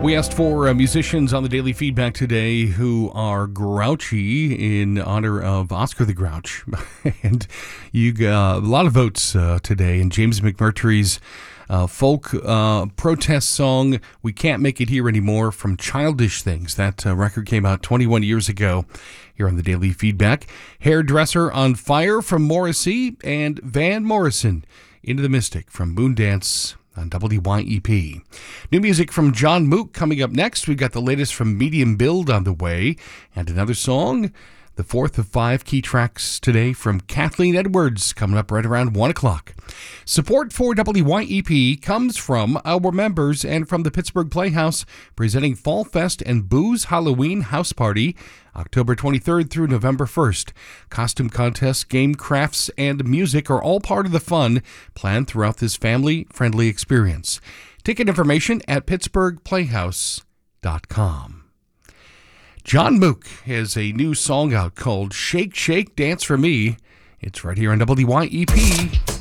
We asked for musicians on the Daily Feedback today who are grouchy in honor of Oscar the Grouch. And you got a lot of votes today. And James McMurtry's folk protest song, We Can't Make It Here Anymore, from Childish Things. That record came out 21 years ago here on the Daily Feedback. Hairdresser on Fire from Morrissey, and Van Morrison, Into the Mystic from Moondance on WYEP. New music from John Mook coming up next. We've got the latest from Medium Build on the way, and another song, the fourth of 5 key tracks today from Kathleen Edwards, coming up right around 1 o'clock. Support for WYEP comes from our members and from the Pittsburgh Playhouse, presenting Fall Fest and Booze Halloween House Party, October 23rd through November 1st. Costume contests, game crafts, and music are all part of the fun planned throughout this family-friendly experience. Ticket information at pittsburghplayhouse.com. John Mook has a new song out called Shake, Shake, Dance for Me. It's right here on WYEP.